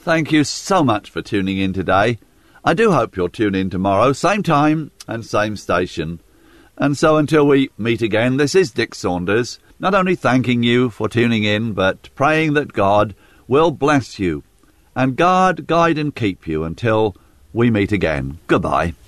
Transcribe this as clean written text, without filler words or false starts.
Thank you so much for tuning in today. I do hope you'll tune in tomorrow, same time and same station. And so until we meet again, this is Dick Saunders, not only thanking you for tuning in, but praying that God will bless you and guard, guide and keep you until we meet again. Goodbye.